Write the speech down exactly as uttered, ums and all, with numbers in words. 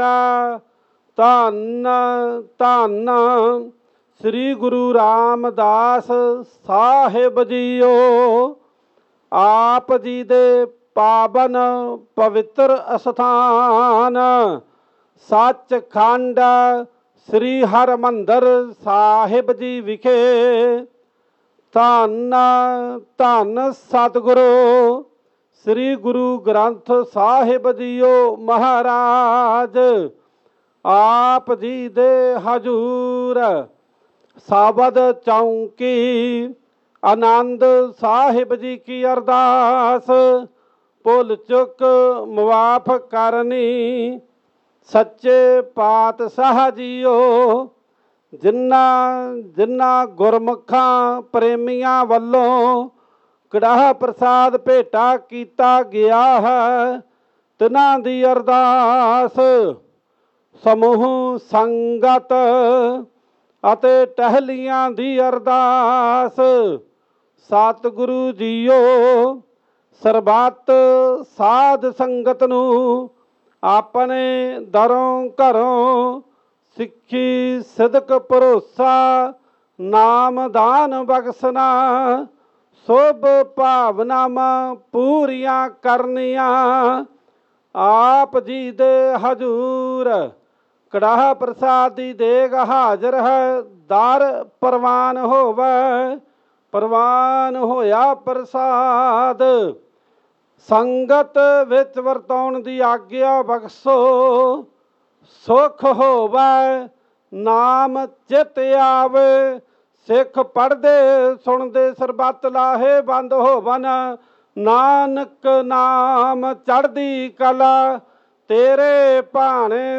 ਪਿਆਰਾ। ਧੰਨ ਧੰਨ ਸ੍ਰੀ ਗੁਰੂ ਰਾਮਦਾਸ ਸਾਹਿਬ ਜੀਓ। ਆਪ ਜੀ ਦੇ ਪਾਵਨ ਪਵਿੱਤਰ ਅਸਥਾਨ ਸੱਚਖੰਡ ਸ੍ਰੀ ਹਰਿਮੰਦਰ ਸਾਹਿਬ ਜੀ ਵਿਖੇ ਧੰਨ ਧੰਨ ਸਤਿਗੁਰੂ ਸ੍ਰੀ ਗੁਰੂ ਗ੍ਰੰਥ ਸਾਹਿਬ ਜੀਓ ਮਹਾਰਾਜ ਆਪ ਜੀ ਦੇ ਹਜ਼ੂਰ ਸਾਬਦ ਚੌਂਕੀ ਆਨੰਦ ਸਾਹਿਬ ਜੀ ਕੀ ਅਰਦਾਸ ਭੁੱਲ ਚੁੱਕ ਮੁਆਫ ਕਰਨੀ। ਸੱਚੇ ਪਾਤਸ਼ਾਹ ਜੀਓ ਜਿਨ੍ਹਾਂ ਜਿਨ੍ਹਾਂ ਗੁਰਮੁਖਾਂ ਪ੍ਰੇਮੀਆਂ ਵੱਲੋਂ ਕੜਾਹ ਪ੍ਰਸਾਦ ਭੇਟਾ ਕੀਤਾ ਗਿਆ ਹੈ ਤਿਨਾਂ ਦੀ ਅਰਦਾਸ ਸਮੂਹ ਸੰਗਤ ਅਤੇ ਟਹਿਲੀਆਂ ਦੀ ਅਰਦਾਸ। ਸਤਿਗੁਰੂ ਜੀਓ ਸਰਬੱਤ ਸਾਧ ਸੰਗਤ ਨੂੰ ਆਪਣੇ ਦਰੋਂ ਘਰੋਂ ਸਿੱਖੀ ਸਿਦਕ ਭਰੋਸਾ ਨਾਮਦਾਨ ਬਖਸ਼ਣਾ ਸੁਭ ਭਾਵਨਾਵਾਂ ਪੂਰੀਆਂ ਕਰਨੀਆਂ। ਆਪ ਜੀ ਦੇ ਹਜ਼ੂਰ ਕੜਾਹ ਪ੍ਰਸਾਦ ਦੀ ਦੇਗ ਹਾਜ਼ਰ ਹੈ। ਦਰ ਪ੍ਰਵਾਨ ਹੋਵੇ ਪ੍ਰਵਾਨ ਹੋਇਆ ਪ੍ਰਸਾਦ ਸੰਗਤ ਵਿੱਚ ਵਰਤਾਉਣ ਦੀ ਆਗਿਆ ਬਖਸ਼ੋ। ਸੁਖ ਹੋਵੇ ਨਾਮ ਚਿਤ ਆਵੇ ਸਿੱਖ ਪੜ੍ਹਦੇ ਸੁਣਦੇ ਸਰਬੱਤ ਲਾਹੇ ਬੰਦ ਹੋਵਨ। ਨਾਨਕ ਨਾਮ ਚੜ੍ਹਦੀ ਕਲਾ ਤੇਰੇ ਭਾਣੇ